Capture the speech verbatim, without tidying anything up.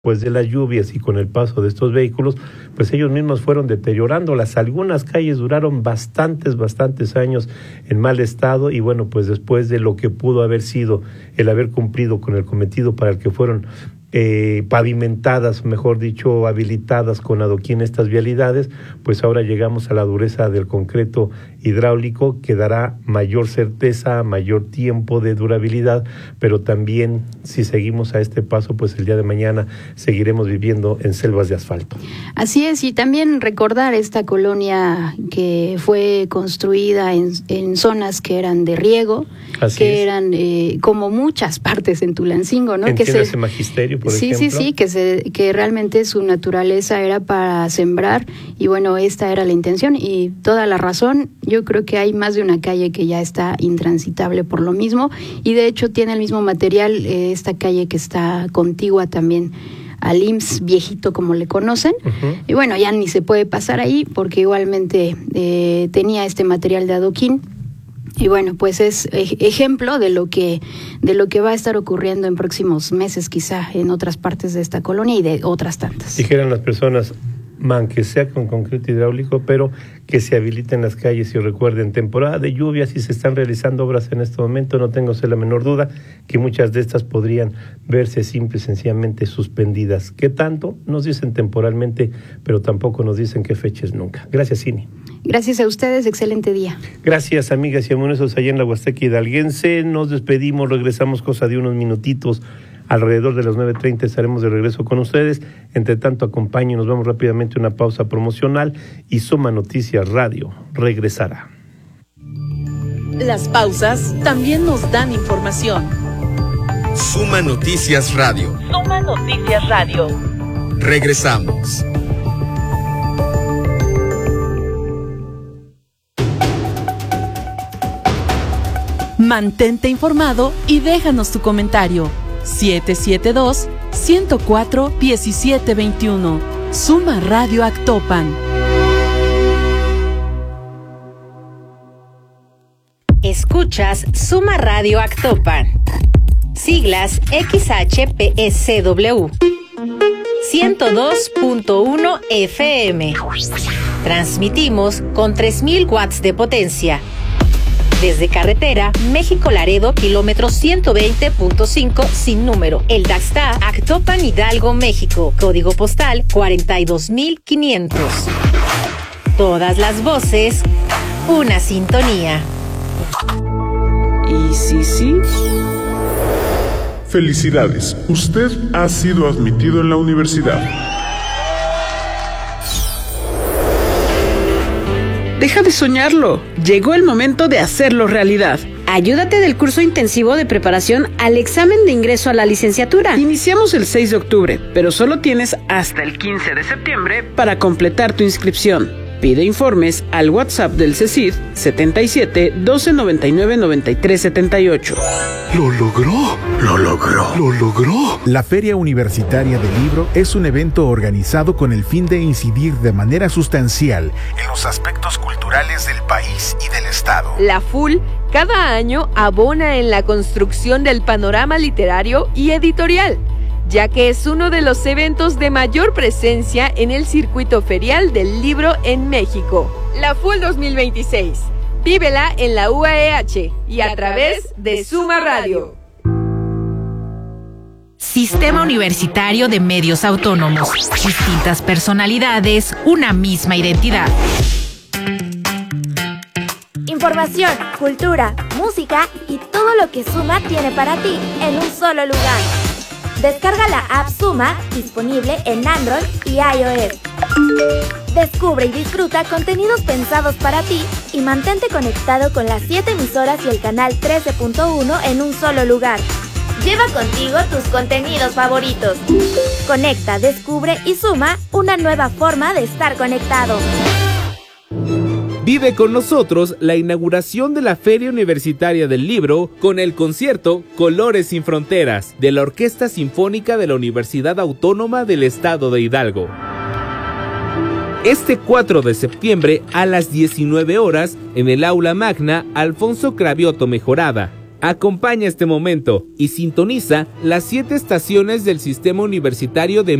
pues de las lluvias y con el paso de estos vehículos, pues ellos mismos fueron deteriorándolas. Algunas calles duraron bastantes, bastantes años en mal estado y bueno, pues después de lo que pudo haber sido el haber cumplido con el cometido para el que fueron eh, pavimentadas, mejor dicho, habilitadas con adoquín estas vialidades, pues ahora llegamos a la dureza del concreto hidráulico que dará mayor certeza, mayor tiempo de durabilidad, pero también si seguimos a este paso, pues el día de mañana seguiremos viviendo en selvas de asfalto. Así es, y también recordar esta colonia que fue construida en, en zonas que eran de riego, Así que es. eran eh, como muchas partes en Tulancingo, ¿no? Entiende que ese magisterio, por sí, ejemplo. Sí, sí, sí, que, se, que realmente su naturaleza era para sembrar y bueno, esta era la intención y toda la razón. Yo creo que hay más de una calle que ya está intransitable por lo mismo y de hecho tiene el mismo material eh, esta calle que está contigua también al I M S S viejito como le conocen, uh-huh. y bueno, ya ni se puede pasar ahí porque igualmente eh, tenía este material de adoquín. Y bueno, pues es ejemplo de lo que de lo que va a estar ocurriendo en próximos meses, quizá en otras partes de esta colonia y de otras tantas. Dijeran las personas, man, que sea con concreto hidráulico, pero que se habiliten las calles. Y recuerden, temporada de lluvias y se están realizando obras en este momento, no tengo la menor duda que muchas de estas podrían verse simple y sencillamente suspendidas. ¿Qué tanto? Nos dicen temporalmente, pero tampoco nos dicen qué fechas nunca. Gracias, Cini. Gracias a ustedes, excelente día. Gracias, amigas y amigos allá en la Huasteca Hidalguense. Nos despedimos, regresamos cosa de unos minutitos. Alrededor de las nueve treinta estaremos de regreso con ustedes. Entre tanto, acompañen, nos vamos rápidamente a una pausa promocional y Suma Noticias Radio regresará. Las pausas también nos dan información. Suma Noticias Radio. Suma Noticias Radio. Regresamos. Mantente informado y déjanos tu comentario. siete siete dos, uno cero cuatro, uno siete dos uno. Suma Radio Actopan. Escuchas Suma Radio Actopan. Siglas X H P S W. ciento dos punto uno F M. Transmitimos con tres mil watts de potencia. Desde carretera México-Laredo, kilómetro ciento veinte punto cinco, sin número. El Daxta, Actopan, Hidalgo, México. Código postal cuarenta y dos mil quinientos. Todas las voces, una sintonía. ¿Y sí, sí? Felicidades, usted ha sido admitido en la universidad. Deja de soñarlo. Llegó el momento de hacerlo realidad. Ayúdate del curso intensivo de preparación al examen de ingreso a la licenciatura. Iniciamos el seis de octubre, pero solo tienes hasta el quince de septiembre para completar tu inscripción. Pide informes al WhatsApp del CECID setenta y siete, doce noventa y nueve, noventa y tres setenta y ocho. ¡Lo logró! ¡Lo logró! ¡Lo logró! La Feria Universitaria del Libro es un evento organizado con el fin de incidir de manera sustancial en los aspectos culturales del país y del Estado. La F U L cada año abona en la construcción del panorama literario y editorial, ya que es uno de los eventos de mayor presencia en el circuito ferial del libro en México. La F U L dos mil veintiséis. Vívela en la U A E H y a través de Suma Radio. Sistema Universitario de Medios Autónomos. Distintas personalidades, una misma identidad. Información, cultura, música y todo lo que Suma tiene para ti en un solo lugar. Descarga la app Suma, disponible en Android y iOS. Descubre y disfruta contenidos pensados para ti y mantente conectado con las siete emisoras y el canal trece punto uno en un solo lugar. Lleva contigo tus contenidos favoritos. Conecta, descubre y suma una nueva forma de estar conectado. Vive con nosotros la inauguración de la Feria Universitaria del Libro con el concierto Colores sin Fronteras de la Orquesta Sinfónica de la Universidad Autónoma del Estado de Hidalgo. Este cuatro de septiembre a las diecinueve horas en el Aula Magna Alfonso Cravioto Mejorada. Acompaña este momento y sintoniza las siete estaciones del Sistema Universitario de